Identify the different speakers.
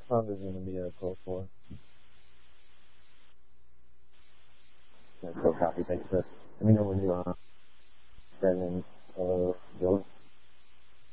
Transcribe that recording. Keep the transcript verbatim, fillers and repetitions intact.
Speaker 1: How long is it going to be a call for? Yeah, so copy. Thanks, Chris. Let me know when you uh, send in uh, Dylan.